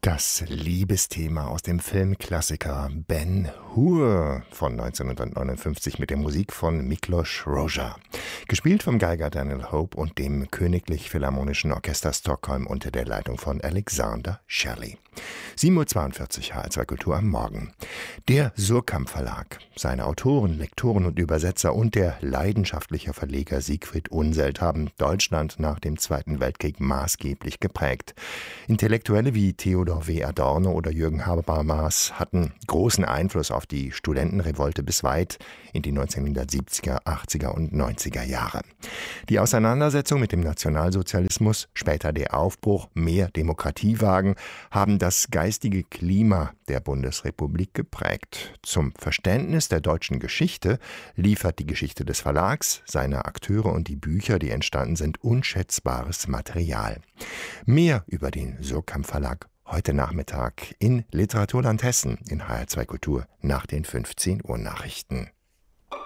Das Liebesthema aus dem Filmklassiker Ben-Hur von 1959 mit der Musik von Miklos Rozsa. Gespielt vom Geiger Daniel Hope und dem Königlich Philharmonischen Orchester Stockholm unter der Leitung von Alexander Shelley. 7:42 Uhr, H2 Kultur am Morgen. Der Suhrkamp Verlag, seine Autoren, Lektoren und Übersetzer und der leidenschaftliche Verleger Siegfried Unseld haben Deutschland nach dem Zweiten Weltkrieg maßgeblich geprägt. Intellektuelle wie Theodor W. Adorno oder Jürgen Habermas hatten großen Einfluss auf die Studentenrevolte bis weit in die 1970er, 80er und 90er Jahre. Die Auseinandersetzung mit dem Nationalsozialismus, später der Aufbruch, mehr Demokratie wagen, haben das geistige Klima der Bundesrepublik geprägt. Zum Verständnis der deutschen Geschichte liefert die Geschichte des Verlags, seine Akteure und die Bücher, die entstanden sind, unschätzbares Material. Mehr über den Suhrkamp Verlag heute Nachmittag in Literaturland Hessen in HR2 Kultur nach den 15 Uhr Nachrichten.